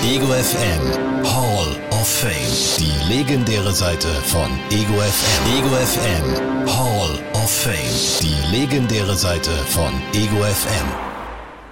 Ego FM Hall of Fame. Die legendäre Seite von Ego FM. Ego FM Hall of Fame. Die legendäre Seite von Ego FM.